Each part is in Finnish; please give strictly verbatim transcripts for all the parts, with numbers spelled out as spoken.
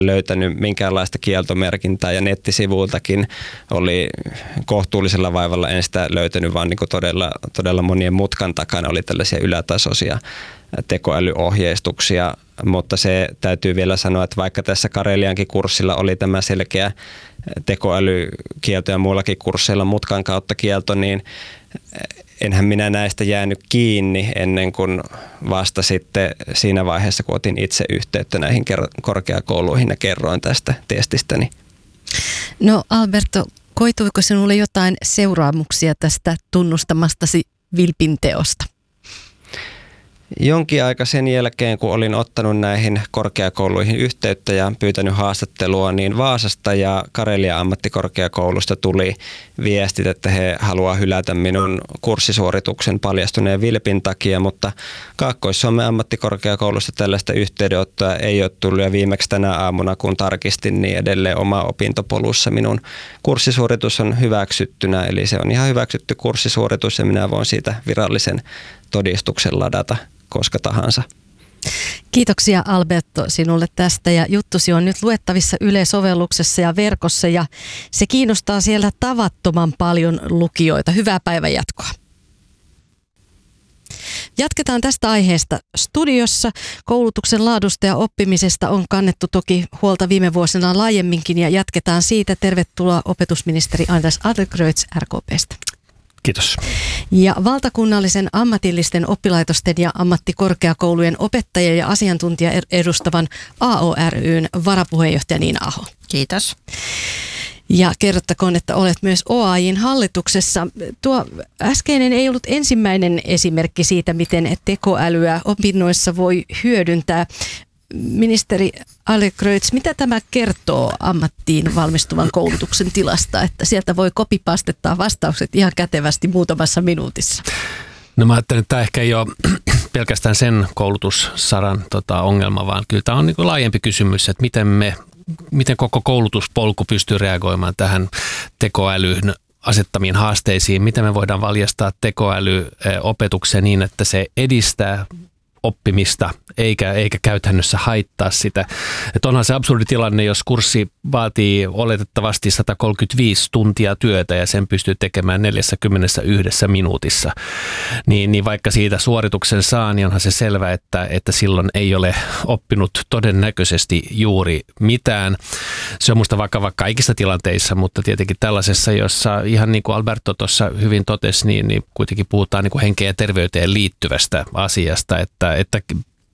löytänyt minkäänlaista kieltomerkintää ja nettisivuiltakin oli kohtuullisella vaivalla, en sitä löytänyt, vaan niin kuin todella, todella monien mutkan takana oli tällaisia ylätasoisia tekoälyohjeistuksia, mutta se täytyy vielä sanoa, että vaikka tässä Kareliankin kurssilla oli tämä selkeä tekoälykielto ja muillakin kursseilla mutkan kautta kielto, niin enhän minä näistä jäänyt kiinni ennen kuin vasta sitten siinä vaiheessa, kun otin itse yhteyttä näihin korkeakouluihin ja kerroin tästä testistäni. No Alberto, koituiko sinulle jotain seuraamuksia tästä tunnustamastasi vilpinteosta? Jonkin aika sen jälkeen, kun olin ottanut näihin korkeakouluihin yhteyttä ja pyytänyt haastattelua, niin Vaasasta ja Karelian ammattikorkeakoulusta tuli viestit, että he haluaa hylätä minun kurssisuorituksen paljastuneen vilpin takia, mutta Kaakkois-Suomen ammattikorkeakoulusta tällaista yhteydenottoa ei ole tullut, ja viimeksi tänä aamuna, kun tarkistin, niin edelleen oma opintopolussa minun kurssisuoritus on hyväksyttynä, eli se on ihan hyväksytty kurssisuoritus ja minä voin siitä virallisen todistuksen ladata koska tahansa. Kiitoksia Alberto sinulle tästä, ja juttusi on nyt luettavissa Yle-sovelluksessa ja verkossa, ja se kiinnostaa siellä tavattoman paljon lukijoita. Hyvää päivänjatkoa. Jatketaan tästä aiheesta studiossa. Koulutuksen laadusta ja oppimisesta on kannettu toki huolta viime vuosina laajemminkin, ja jatketaan siitä. Tervetuloa opetusministeri Anders Adlercreutz R K P:stä. Kiitos. Ja valtakunnallisen ammatillisten oppilaitosten ja ammattikorkeakoulujen opettajia ja asiantuntija edustavan A O ry:n varapuheenjohtaja Niina Aho. Kiitos. Ja kerrottakoon, että olet myös O A J:n hallituksessa. Tuo äskeinen ei ollut ensimmäinen esimerkki siitä, miten tekoälyä opinnoissa voi hyödyntää. Ministeri Adlercreutz, mitä tämä kertoo ammattiin valmistuvan koulutuksen tilasta, että sieltä voi kopipastettaa vastaukset ihan kätevästi muutamassa minuutissa? No mä ajattelen, että tämä ehkä ei ole pelkästään sen koulutussaran tota, ongelma, vaan kyllä tämä on niin kuin laajempi kysymys, että miten, me, miten koko koulutuspolku pystyy reagoimaan tähän tekoälyn asettamiin haasteisiin, miten me voidaan valjastaa tekoälyopetukseen niin, että se edistää oppimista eikä, eikä käytännössä haittaa sitä. Että onhan se absurdi tilanne, jos kurssi vaatii oletettavasti sata kolmekymmentäviisi tuntia työtä ja sen pystyy tekemään neljäkymmentäyksi minuutissa. Niin, niin vaikka siitä suorituksen saa, niin onhan se selvä, että, että silloin ei ole oppinut todennäköisesti juuri mitään. Se on musta vakava kaikissa tilanteissa, mutta tietenkin tällaisessa, jossa ihan niin kuin Alberto tuossa hyvin totesi, niin, niin kuitenkin puhutaan niin kuin henkeen ja terveyteen liittyvästä asiasta, että että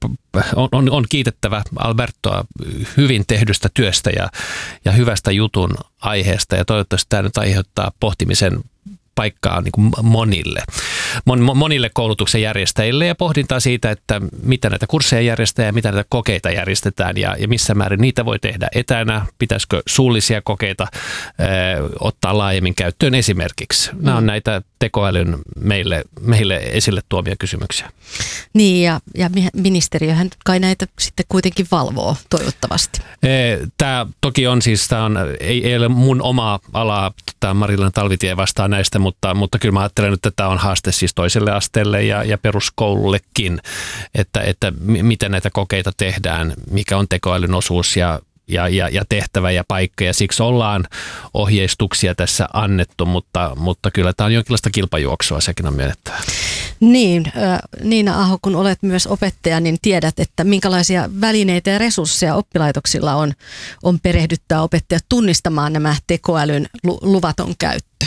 on, on, on kiitettävä Albertoa hyvin tehdystä työstä ja, ja hyvästä jutun aiheesta, ja toivottavasti tämä nyt aiheuttaa pohtimisen paikkaa niin kuin monille, mon, monille koulutuksen järjestäjille, ja pohdintaa siitä, että mitä näitä kursseja järjestetään ja mitä näitä kokeita järjestetään ja, ja missä määrin niitä voi tehdä etänä, pitäisikö suullisia kokeita eh, ottaa laajemmin käyttöön esimerkiksi. Mm. Nämä on näitä tekoälyn meille, meille esille tuomia kysymyksiä. Niin, ja, ja ministeriöhän kai näitä sitten kuitenkin valvoo toivottavasti. Tämä toki on siis, tämä on, ei, ei ole mun omaa alaa, tämä Marilan Talvitie vastaa näistä, mutta, mutta kyllä mä ajattelen, että tämä on haaste siis toiselle asteelle ja, ja peruskoulullekin, että, että miten näitä kokeita tehdään, mikä on tekoälyn osuus ja Ja, ja, ja tehtävä ja paikka, ja siksi ollaan ohjeistuksia tässä annettu, mutta, mutta kyllä tämä on jonkinlaista kilpajuoksua, sekin on myönnettävä. Niin, Niina Aho, kun olet myös opettaja, niin tiedät, että minkälaisia välineitä ja resursseja oppilaitoksilla on, on perehdyttää opettajat tunnistamaan nämä tekoälyn luvaton käyttö.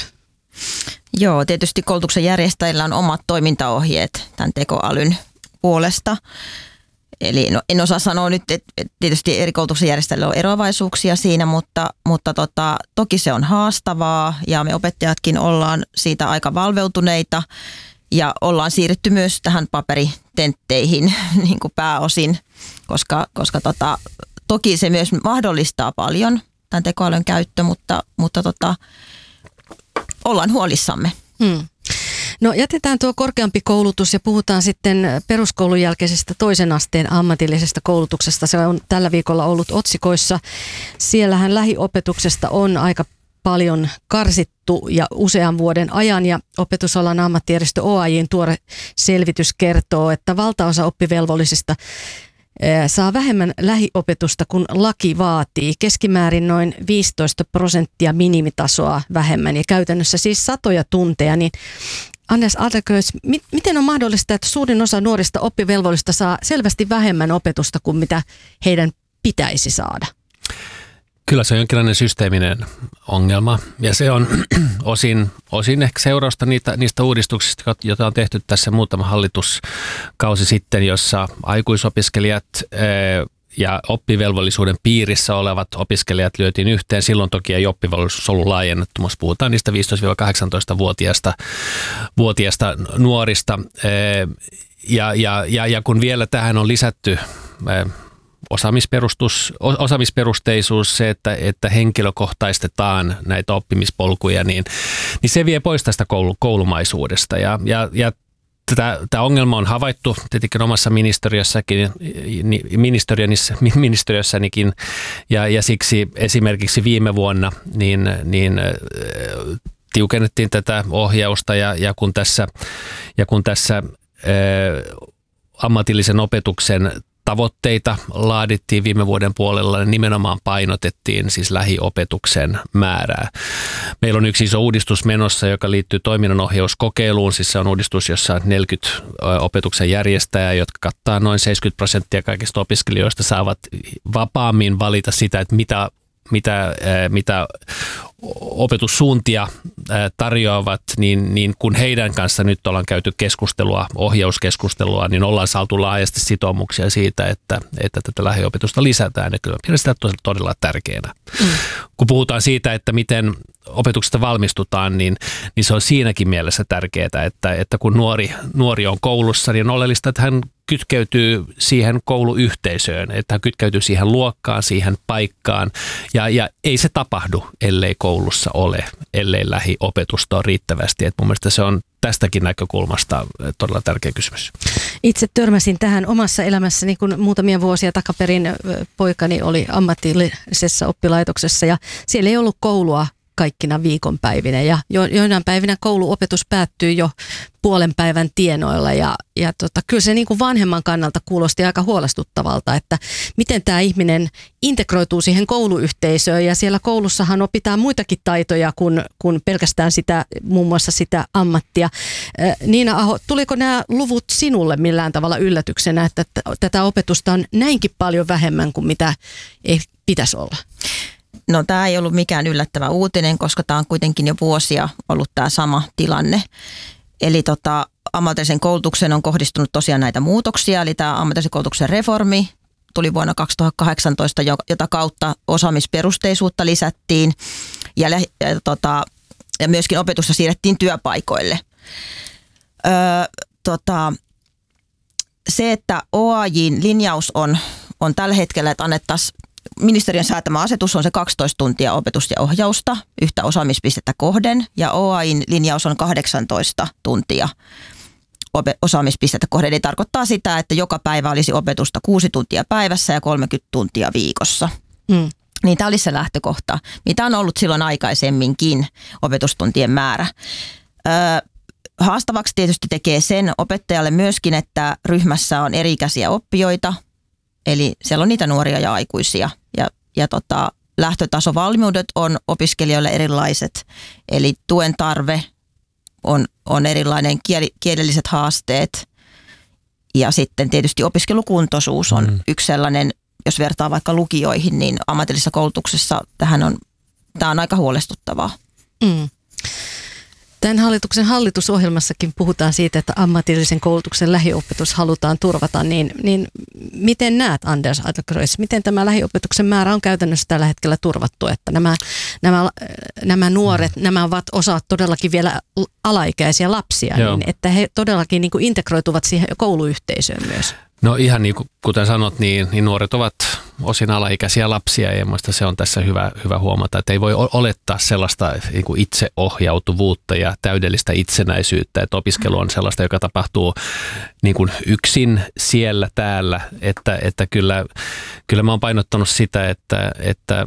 Joo, tietysti koulutuksen järjestäjillä on omat toimintaohjeet tämän tekoälyn puolesta. Eli no, en osaa sanoa nyt, että tietysti eri koulutuksen järjestäjillä on eroavaisuuksia siinä, mutta, mutta tota, toki se on haastavaa, ja me opettajatkin ollaan siitä aika valveutuneita ja ollaan siirrytty myös tähän paperitentteihin niin kuin pääosin, koska, koska tota, toki se myös mahdollistaa paljon tämän tekoälyn käyttö, mutta, mutta tota, ollaan huolissamme. Hmm. No jätetään tuo korkeampi koulutus ja puhutaan sitten peruskoulun jälkeisestä toisen asteen ammatillisesta koulutuksesta. Se on tällä viikolla ollut otsikoissa. Siellähän lähiopetuksesta on aika paljon karsittu ja usean vuoden ajan, ja opetusalan ammattijärjestö O A J:n tuore selvitys kertoo, että valtaosa oppivelvollisista saa vähemmän lähiopetusta kuin laki vaatii. Keskimäärin noin viisitoista prosenttia minimitasoa vähemmän ja käytännössä siis satoja tunteja. Niin Anders Adlercreutz, miten on mahdollista, että suurin osa nuorista oppivelvollista saa selvästi vähemmän opetusta kuin mitä heidän pitäisi saada? Kyllä se on jonkinlainen systeeminen ongelma ja se on osin, osin ehkä seurausta niitä, niistä uudistuksista, joita on tehty tässä muutama hallituskausi sitten, jossa aikuisopiskelijat ja oppivelvollisuuden piirissä olevat opiskelijat lyötiin yhteen. Silloin toki ei oppivelvollisuus ollut laajennettu, mutta puhutaan niistä viisitoista-kahdeksantoista-vuotiaista vuotiaista nuorista. Ja, ja, ja, ja kun vielä tähän on lisätty Osaamisperustus, osaamisperusteisuus, se, että, että henkilökohtaistetaan näitä oppimispolkuja, niin, niin se vie pois tästä koulu, koulumaisuudesta. Ja, ja, ja tämä ongelma on havaittu tietenkin omassa ministeriössäkin, ministeriössänikin, ja, ja siksi esimerkiksi viime vuonna niin, niin tiukennettiin tätä ohjausta, ja, ja kun tässä, ja kun tässä ää, ammatillisen opetuksen tavoitteita laadittiin viime vuoden puolella, niin nimenomaan painotettiin siis lähiopetuksen määrää. Meillä on yksi iso uudistus menossa, joka liittyy toiminnanohjauskokeiluun. Siis se on uudistus, jossa on neljäkymmentä opetuksen järjestäjää, jotka kattaa noin seitsemänkymmentä prosenttia kaikista opiskelijoista, saavat vapaammin valita sitä, että mitä mitä, mitä opetussuuntia tarjoavat, niin, niin kun heidän kanssa nyt ollaan käyty keskustelua, ohjauskeskustelua, niin ollaan saatu laajasti sitoumuksia siitä, että, että tätä lähiopetusta lisätään. Ja kyllä pidän sitä todella tärkeänä. Mm. Kun puhutaan siitä, että miten opetuksesta valmistutaan, niin, niin se on siinäkin mielessä tärkeää, että, että kun nuori, nuori on koulussa, niin on oleellista, että hän kytkeytyy siihen kouluyhteisöön, että hän kytkeytyy siihen luokkaan, siihen paikkaan, ja, ja ei se tapahdu, ellei koulussa ole, ellei lähiopetusta ole riittävästi. Et mun mielestä se on tästäkin näkökulmasta todella tärkeä kysymys. Itse törmäsin tähän omassa elämässäni, kun muutamia vuosia takaperin poikani oli ammatillisessa oppilaitoksessa, ja siellä ei ollut koulua kaikkina viikonpäivinä, ja jo, joinain päivinä kouluopetus päättyy jo puolen päivän tienoilla, ja, ja tota, kyllä se niin kuin vanhemman kannalta kuulosti aika huolestuttavalta, että miten tämä ihminen integroituu siihen kouluyhteisöön, ja siellä koulussahan opitaan muitakin taitoja kuin, kuin pelkästään sitä, muun muassa sitä ammattia. Niina Aho, tuliko nämä luvut sinulle millään tavalla yllätyksenä, että tätä opetusta on näinkin paljon vähemmän kuin mitä ei pitäisi olla? No tämä ei ollut mikään yllättävä uutinen, koska tämä on kuitenkin jo vuosia ollut tämä sama tilanne. Eli tota, ammatillisen koulutuksen on kohdistunut tosiaan näitä muutoksia, eli tämä ammatillisen koulutuksen reformi tuli vuonna kaksituhattakahdeksantoista, jota kautta osaamisperusteisuutta lisättiin ja, ja, tota, ja myöskin opetusta siirrettiin työpaikoille. Öö, tota, se, että O A J:n linjaus on, on tällä hetkellä, että annettaisiin ministeriön säätämä asetus on se kaksitoista tuntia opetusta ja ohjausta yhtä osaamispistettä kohden, ja O A J:n linjaus on kahdeksantoista tuntia osaamispistettä kohden. Eli tarkoittaa sitä, että joka päivä olisi opetusta kuusi tuntia päivässä ja kolmekymmentä tuntia viikossa. Mm. Niin tämä olisi se lähtökohta, mitä on ollut silloin aikaisemminkin opetustuntien määrä. Öö, haastavaksi tietysti tekee sen opettajalle myöskin, että ryhmässä on eri-ikäisiä oppijoita. Eli siellä on niitä nuoria ja aikuisia, ja, ja tota, lähtötasovalmiudet on opiskelijoille erilaiset, eli tuen tarve on, on erilainen, kieli, kielelliset haasteet, ja sitten tietysti opiskelukuntoisuus on mm. yksi sellainen, jos vertaa vaikka lukioihin, niin ammatillisessa koulutuksessa tähän on, tämä on aika huolestuttavaa. Mm. Tämän hallituksen hallitusohjelmassakin puhutaan siitä, että ammatillisen koulutuksen lähiopetus halutaan turvata, niin, niin miten näet, Anders Adlercreutz, miten tämä lähiopetuksen määrä on käytännössä tällä hetkellä turvattu, että nämä, nämä, nämä nuoret, nämä ovat osa todellakin vielä alaikäisiä lapsia, niin että he todellakin niin kuin integroituvat siihen kouluyhteisöön myös? No ihan niin kuin kuten sanot, niin, niin nuoret ovat osin alaikäisiä lapsia, ja minusta se on tässä hyvä, hyvä huomata, että ei voi olettaa sellaista niin kuin itseohjautuvuutta ja täydellistä itsenäisyyttä, että opiskelu on sellaista, joka tapahtuu niin kuin yksin siellä täällä, että, että kyllä, kyllä mä oon painottanut sitä, että, että,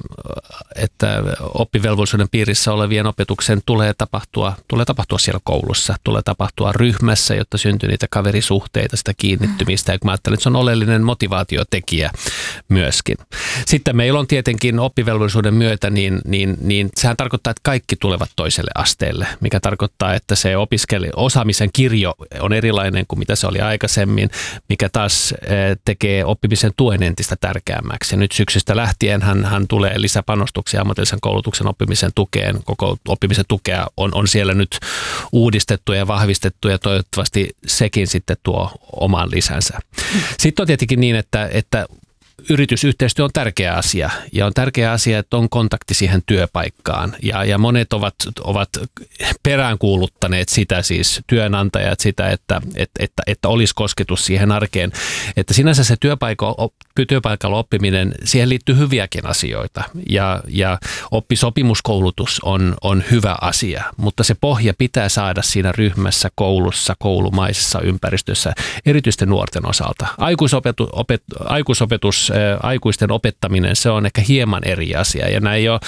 että oppivelvollisuuden piirissä olevien opetuksen tulee tapahtua, tulee tapahtua siellä koulussa, tulee tapahtua ryhmässä, jotta syntyy niitä kaverisuhteita, sitä kiinnittymistä, ja mä ajattelen, että se on oleellinen motivaatiotekijä myöskin. Sitten meillä on tietenkin oppivelvollisuuden myötä, niin, niin, niin sehän tarkoittaa, että kaikki tulevat toiselle asteelle, mikä tarkoittaa, että se opiskeli, osaamisen kirjo on erilainen kuin mitä se oli aikaisemmin, mikä taas tekee oppimisen tuen entistä tärkeämmäksi. Ja nyt syksystä lähtien hän, hän tulee lisäpanostuksia ammatillisen koulutuksen oppimisen tukeen. Koko oppimisen tukea on, on siellä nyt uudistettu ja vahvistettu, ja toivottavasti sekin sitten tuo oman lisänsä. Sitten on tietenkin niin, että, että yritysyhteistyö on tärkeä asia, ja on tärkeä asia, että on kontakti siihen työpaikkaan, ja, ja monet ovat, ovat peräänkuuluttaneet sitä, siis työnantajat sitä, että, että, että, että olisi kosketus siihen arkeen, että sinänsä se työpaikka, työpaikalla oppiminen, siihen liittyy hyviäkin asioita, ja, ja oppisopimuskoulutus on, on hyvä asia, mutta se pohja pitää saada siinä ryhmässä, koulussa, koulumaisessa ympäristössä, erityisesti nuorten osalta. Aikuisopetu, opet, aikuisopetus aikuisten opettaminen, se on ehkä hieman eri asia, ja näin jo,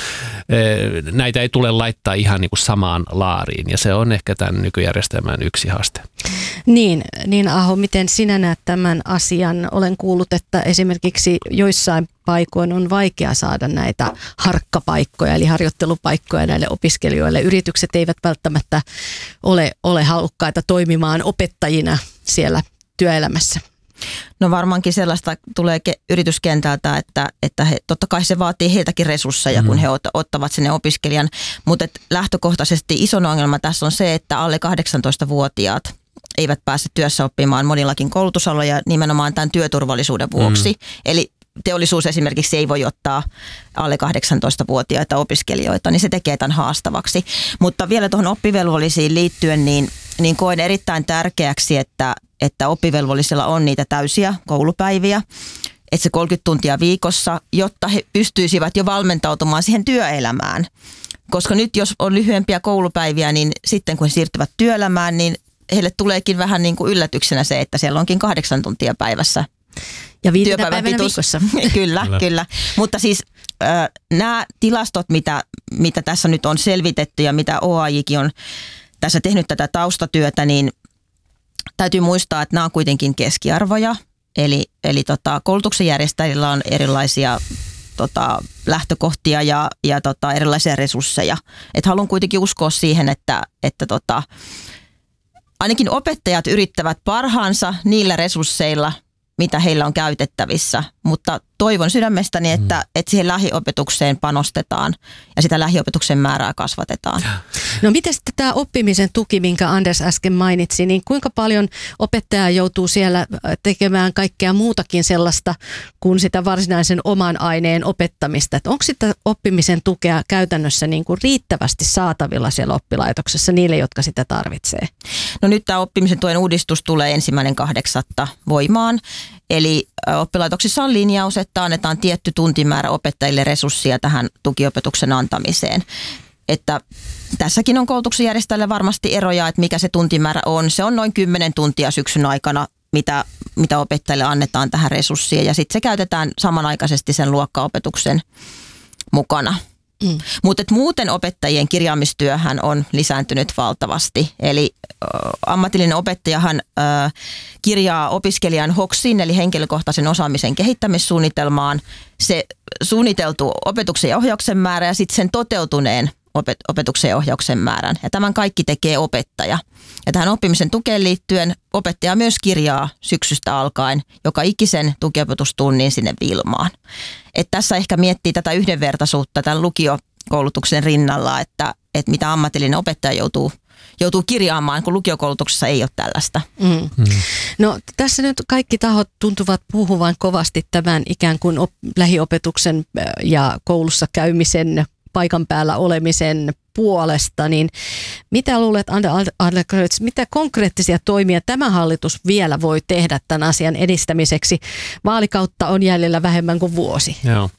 näitä ei tule laittaa ihan niin kuin samaan laariin, ja se on ehkä tämän nykyjärjestelmän yksi haaste. Niin, niin Aho, miten sinä näet tämän asian? Olen kuullut, että esimerkiksi joissain paikoin on vaikea saada näitä harkkapaikkoja, eli harjoittelupaikkoja näille opiskelijoille. Yritykset eivät välttämättä ole, ole halukkaita toimimaan opettajina siellä työelämässä. No varmaankin sellaista tulee ke- yrityskentältä, että, että he, totta kai se vaatii heiltäkin resursseja, mm. kun he ot- ottavat sinne opiskelijan, mutta lähtökohtaisesti ison ongelma tässä on se, että alle kahdeksantoistavuotiaat eivät pääse työssä oppimaan monillakin koulutusaloilla ja nimenomaan tämän työturvallisuuden vuoksi. Mm. Eli teollisuus esimerkiksi ei voi ottaa alle kahdeksantoistavuotiaita opiskelijoita, niin se tekee tämän haastavaksi. Mutta vielä tuohon oppivelvollisiin liittyen, niin, niin koen erittäin tärkeäksi, että, että oppivelvollisilla on niitä täysiä koulupäiviä, että se kolmekymmentä tuntia viikossa, jotta he pystyisivät jo valmentautumaan siihen työelämään. Koska nyt jos on lyhyempiä koulupäiviä, niin sitten kun he siirtyvät työelämään, niin heille tuleekin vähän niin kuin yllätyksenä se, että siellä onkin kahdeksan tuntia päivässä. Ja viitenä päivänä viikossa. kyllä, kyllä, kyllä. Mutta siis äh, nämä tilastot, mitä, mitä tässä nyt on selvitetty ja mitä O A J:kin on tässä tehnyt tätä taustatyötä, niin täytyy muistaa, että nämä on kuitenkin keskiarvoja. Eli, eli tota, koulutuksen järjestäjillä on erilaisia tota, lähtökohtia ja, ja tota, erilaisia resursseja. Et haluan kuitenkin uskoa siihen, että, että tota, ainakin opettajat yrittävät parhaansa niillä resursseilla, mitä heillä on käytettävissä, mutta toivon sydämestäni, että, mm. että siihen lähiopetukseen panostetaan ja sitä lähiopetuksen määrää kasvatetaan. No miten sitten tämä oppimisen tuki, minkä Anders äsken mainitsi, niin kuinka paljon opettaja joutuu siellä tekemään kaikkea muutakin sellaista kuin sitä varsinaisen oman aineen opettamista? Että onko sitä oppimisen tukea käytännössä niin kuin riittävästi saatavilla siellä oppilaitoksessa niille, jotka sitä tarvitsee? No nyt tämä oppimisen tuen uudistus tulee ensimmäinen kahdeksatta voimaan. Eli oppilaitoksissa on linjaus, että annetaan tietty tuntimäärä opettajille resursseja tähän tukiopetuksen antamiseen. Että tässäkin on koulutuksen järjestäjille varmasti eroja, että mikä se tuntimäärä on. Se on noin kymmenen tuntia syksyn aikana, mitä, mitä opettajille annetaan tähän resurssia. Ja sitten se käytetään samanaikaisesti sen luokkaopetuksen mukana. Mm. Mutta muuten opettajien kirjaamistyöhän on lisääntynyt valtavasti. Eli äh, ammatillinen opettajahan äh, kirjaa opiskelijan hoksin, eli henkilökohtaisen osaamisen kehittämissuunnitelmaan, se suunniteltu opetuksen ja ohjauksen määrä ja sitten sen toteutuneen opet- opetuksen ja ohjauksen määrän. Ja tämän kaikki tekee opettaja. Ja tähän oppimisen tukeen liittyen opettaja myös kirjaa syksystä alkaen joka ikisen tukiopetustunnin sinne Wilmaan. Et tässä ehkä miettii tätä yhdenvertaisuutta tämän lukiokoulutuksen rinnalla, että, että mitä ammatillinen opettaja joutuu, joutuu kirjaamaan, kun lukiokoulutuksessa ei ole tällaista. Mm. Mm. No tässä nyt kaikki tahot tuntuvat puhuvan kovasti tämän ikään kuin op- lähiopetuksen ja koulussa käymisen, paikan päällä olemisen puolesta, niin mitä luulet, Adlercreutz, mitä konkreettisia toimia tämä hallitus vielä voi tehdä tämän asian edistämiseksi? Vaalikautta on jäljellä vähemmän kuin vuosi. Joo.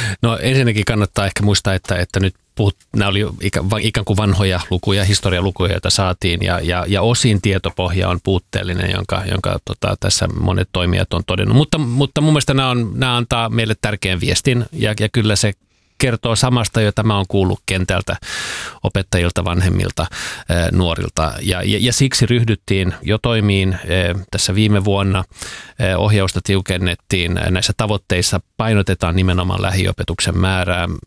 No ensinnäkin kannattaa ehkä muistaa, että, että nyt puhut, nämä oli ikään kuin vanhoja lukuja, historialukuja, joita saatiin ja, ja, ja osin tietopohja on puutteellinen, jonka, jonka tota, tässä monet toimijat on todennut. Mutta, mutta mun mielestä nämä, on, nämä antaa meille tärkeän viestin ja, ja kyllä se kertoo samasta, jota mä oon kuullut kentältä, opettajilta, vanhemmilta, nuorilta. Ja, ja, ja siksi ryhdyttiin jo toimiin tässä viime vuonna. Ohjausta tiukennettiin. Näissä tavoitteissa painotetaan nimenomaan lähiopetuksen määrää.